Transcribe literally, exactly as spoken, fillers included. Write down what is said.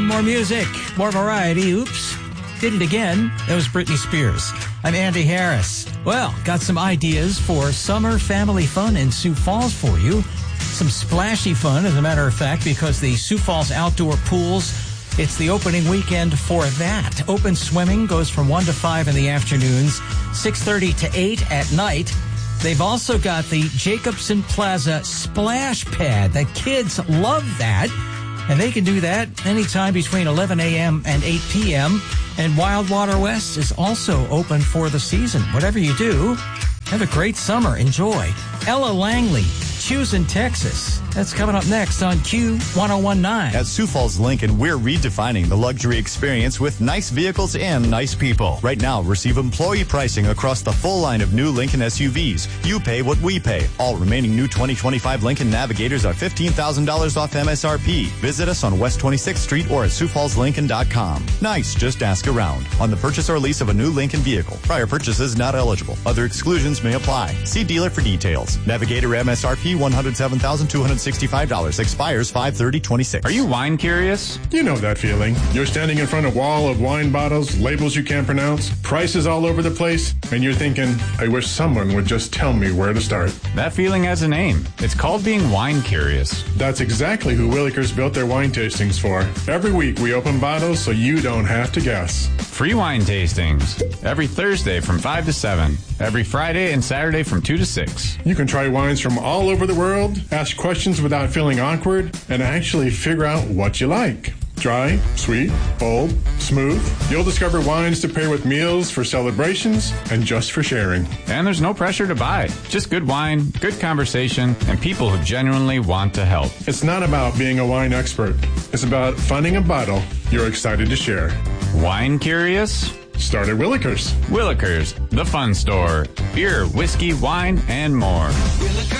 more music, more variety. Oops, did it again. That was Britney Spears. I'm Andy Harris. Well, got some ideas for summer family fun in Sioux Falls for you. Some splashy fun, as a matter of fact, because the Sioux Falls Outdoor Pools, it's the opening weekend for that. Open swimming goes from one to five in the afternoons, six thirty to eight at night. They've also got the Jacobson Plaza Splash Pad. The kids love that, and they can do that anytime between eleven a.m. and eight p.m. And Wildwater West is also open for the season. Whatever you do, have a great summer. Enjoy. Ella Langley, Choosing Texas. That's coming up next on Q one oh one point nine. At Sioux Falls Lincoln, we're redefining the luxury experience with nice vehicles and nice people. Right now, receive employee pricing across the full line of new Lincoln S U Vs. You pay what we pay. All remaining new twenty twenty-five Lincoln Navigators are fifteen thousand dollars off M S R P. Visit us on West twenty-sixth Street or at sioux falls lincoln dot com. Nice, just ask around. On the purchase or lease of a new Lincoln vehicle. Prior purchases not eligible. Other exclusions may apply. See dealer for details. Navigator M S R P one hundred seven thousand two hundred sixty-five dollars. Expires five thirty twenty-six. Are you wine curious? You know that feeling. You're standing in front of a wall of wine bottles, labels you can't pronounce, prices all over the place, and you're thinking, I wish someone would just tell me where to start. That feeling has a name. It's called being wine curious. That's exactly who Willikers built their wine tastings for. Every week we open bottles so you don't have to guess. Free wine tastings. Every Thursday from five to seven. Every Friday and Saturday from two to six. You can try wines from all over the world, ask questions without feeling awkward, and actually figure out what you like. Dry, sweet, bold, smooth. You'll discover wines to pair with meals, for celebrations, and just for sharing. And there's no pressure to buy. Just good wine, good conversation, and people who genuinely want to help. It's not about being a wine expert. It's about finding a bottle you're excited to share. Wine curious? Start at Willikers. Willikers, the fun store. Beer, whiskey, wine, and more.